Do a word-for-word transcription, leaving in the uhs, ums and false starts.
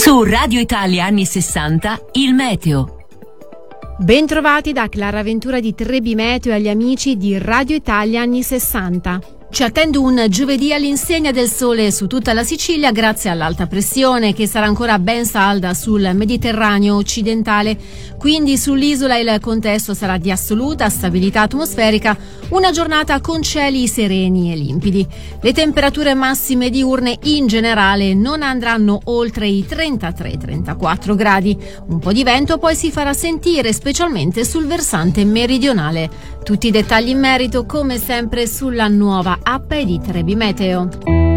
Su Radio Italia anni sessanta, il meteo. Bentrovati da Clara Ventura di Trebi Meteo e agli amici di Radio Italia anni sessanta. Ci attende un giovedì all'insegna del sole su tutta la Sicilia grazie all'alta pressione che sarà ancora ben salda sul Mediterraneo occidentale, quindi sull'isola il contesto sarà di assoluta stabilità atmosferica, una giornata con cieli sereni e limpidi. Le temperature massime diurne in generale non andranno oltre i trentatré trentaquattro gradi. Un po' di vento poi si farà sentire specialmente sul versante meridionale. Tutti i dettagli in merito come sempre sulla nuova app di Trebi Meteo.